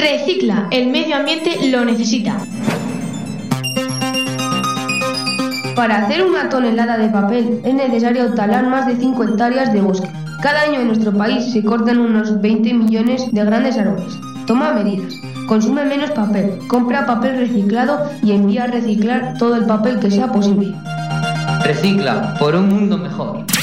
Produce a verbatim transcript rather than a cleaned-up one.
Recicla, el medio ambiente lo necesita. Para hacer una tonelada de papel es necesario talar más de cinco hectáreas de bosque. Cada año en nuestro país se cortan unos veinte millones de grandes árboles. Toma medidas. Consume menos papel, compra papel reciclado y envía a reciclar todo el papel que sea posible. Recicla por un mundo mejor.